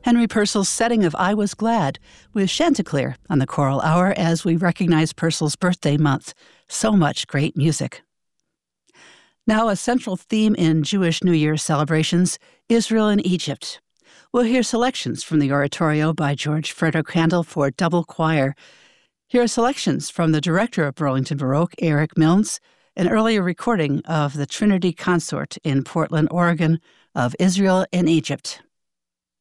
Henry Purcell's setting of I Was Glad with Chanticleer on the Choral Hour as we recognize Purcell's birthday month. So much great music. Now, a central theme in Jewish New Year celebrations, Israel and Egypt. We'll hear selections from the oratorio by George Frederick Handel for double choir. Here are selections from the director of Burlington Baroque, Eric Milnes, an earlier recording of the Trinity Consort in Portland, Oregon, of Israel and Egypt.